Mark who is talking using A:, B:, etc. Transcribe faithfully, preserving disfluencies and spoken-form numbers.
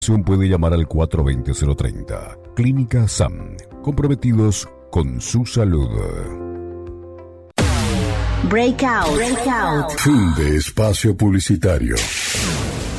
A: Puede llamar al cuatro dos cero cero treinta. Clínica S A M, comprometidos con su salud.
B: Breakout. Breakout.
C: Fin de espacio publicitario.